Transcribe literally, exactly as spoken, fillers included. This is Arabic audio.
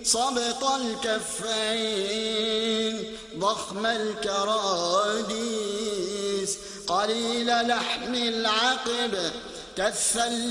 صبط الكفين ضخم الكراديس قليل لحم العقب كالثلج